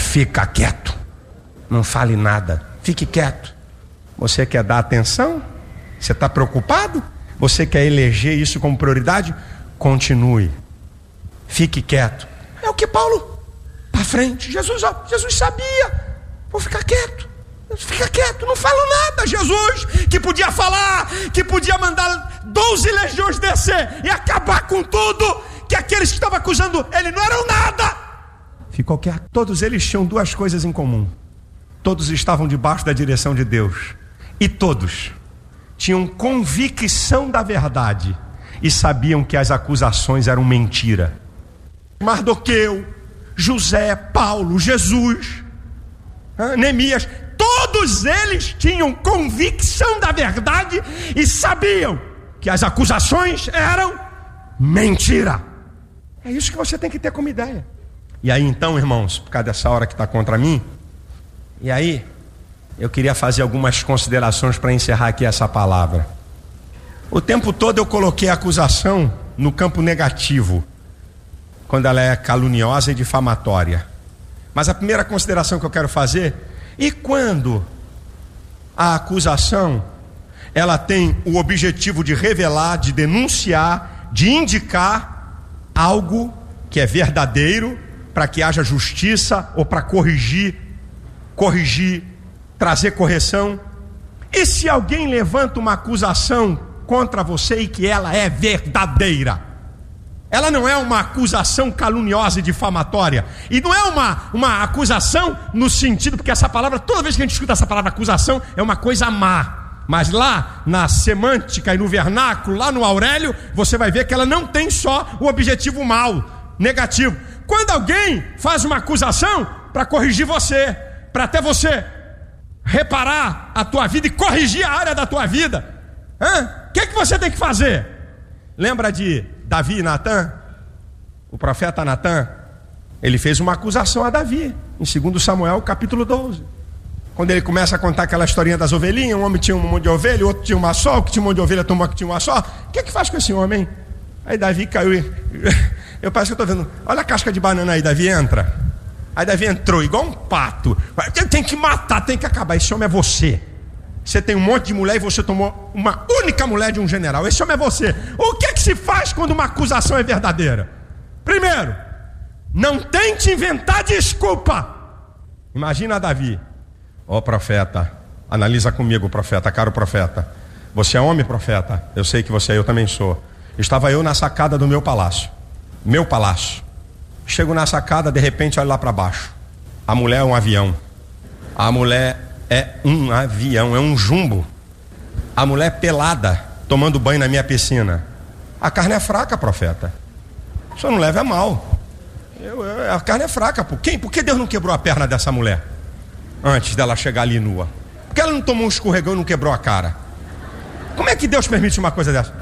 fica quieto, não fale nada, fique quieto. Você quer dar atenção? Você está preocupado? Você quer eleger isso como prioridade? Continue, fique quieto. É o que Paulo, para frente, Jesus sabia, vou ficar quieto. Fica quieto, não fala nada. Jesus, que podia falar, que podia mandar 12 legiões descer e acabar com tudo, que aqueles que estavam acusando ele não eram nada, ficou quieto. Todos eles tinham duas coisas em comum: todos estavam debaixo da direção de Deus, e todos tinham convicção da verdade e sabiam que as acusações eram mentira. Mardoqueu, José, Paulo, Jesus, Neemias, todos eles tinham convicção da verdade e sabiam que as acusações eram mentira. É isso que você tem que ter como ideia. E aí então, irmãos, por causa dessa hora que está contra mim, e aí eu queria fazer algumas considerações para encerrar aqui essa palavra. O tempo todo eu coloquei a acusação no campo negativo, quando ela é caluniosa e difamatória. Mas a primeira consideração que eu quero fazer: e quando a acusação ela tem o objetivo de revelar, de denunciar, de indicar algo que é verdadeiro, para que haja justiça ou para corrigir, trazer correção? E se alguém levanta uma acusação contra você e que ela é verdadeira? Ela não é uma acusação caluniosa e difamatória, e não é uma acusação no sentido, porque essa palavra, toda vez que a gente escuta essa palavra acusação, é uma coisa má. Mas lá na semântica e no vernáculo, lá no Aurélio, você vai ver que ela não tem só o objetivo mal, negativo. Quando alguém faz uma acusação para corrigir você, para até você reparar a tua vida e corrigir a área da tua vida, o que você tem que fazer? Lembra de Davi e Natã? O profeta Natã, ele fez uma acusação a Davi em 2 Samuel capítulo 12, quando ele começa a contar aquela historinha das ovelhinhas. Um homem tinha um monte de ovelha, o outro tinha uma só, o que tinha um monte de ovelha tomou a que tinha uma só. O que faz com esse homem? Aí Davi caiu e eu parece que eu estou vendo, olha a casca de banana aí. Davi entra. Aí Davi entrou igual um pato. Tem que matar, tem que acabar. Esse homem é você. Você tem um monte de mulher e você tomou uma única mulher de um general. Esse homem é você. O que se faz quando uma acusação é verdadeira? Primeiro, não tente inventar desculpa. Imagina Davi: ó profeta, analisa comigo, profeta, caro profeta. Você é homem, profeta? Eu sei que você é, eu também sou. Estava eu na sacada do meu palácio. Chego na sacada, de repente olho lá para baixo. A mulher é um avião. A mulher é um avião, é um jumbo. A mulher pelada, tomando banho na minha piscina. A carne é fraca, profeta. O senhor não leva a mal. A carne é fraca. Por que Deus não quebrou a perna dessa mulher antes dela chegar ali nua? Por que ela não tomou um escorregão e não quebrou a cara? Como é que Deus permite uma coisa dessa?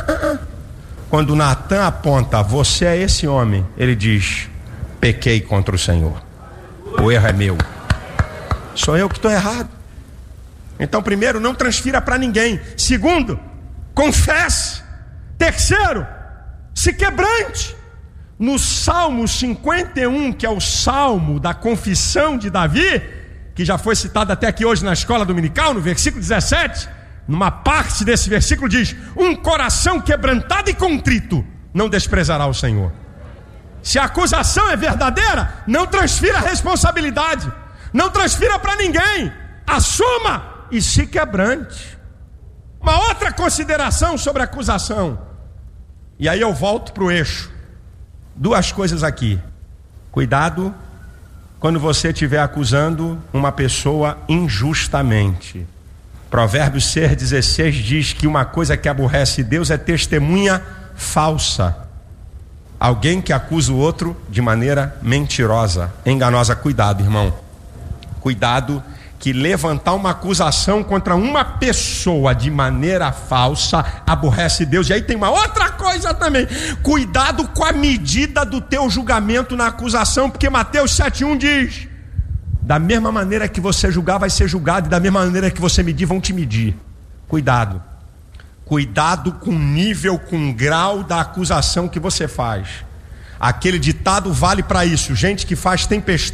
Quando Natã aponta: você é esse homem, ele diz: pequei contra o Senhor, o erro é meu, sou eu que estou errado. Então, primeiro, não transfira para ninguém. Segundo, confesse. Terceiro, se quebrante. No Salmo 51, que é o Salmo da confissão de Davi, que já foi citado até aqui hoje na escola dominical, no versículo 17, numa parte desse versículo diz: um coração quebrantado e contrito não desprezará o Senhor. Se a acusação é verdadeira, não transfira a responsabilidade, não transfira para ninguém, assuma e se quebrante. Uma outra consideração sobre a acusação, e aí eu volto para o eixo. Duas coisas aqui: cuidado quando você estiver acusando uma pessoa injustamente. Provérbios 6,16 diz que uma coisa que aborrece Deus é testemunha falsa. Alguém que acusa o outro de maneira mentirosa, enganosa. Cuidado, irmão. Cuidado, que levantar uma acusação contra uma pessoa de maneira falsa aborrece Deus. E aí tem uma outra coisa também: cuidado com a medida do teu julgamento na acusação, porque Mateus 7,1 diz: da mesma maneira que você julgar, vai ser julgado, e da mesma maneira que você medir, vão te medir. Cuidado. Cuidado com o nível, com o grau da acusação que você faz. Aquele ditado vale para isso: gente que faz tempestade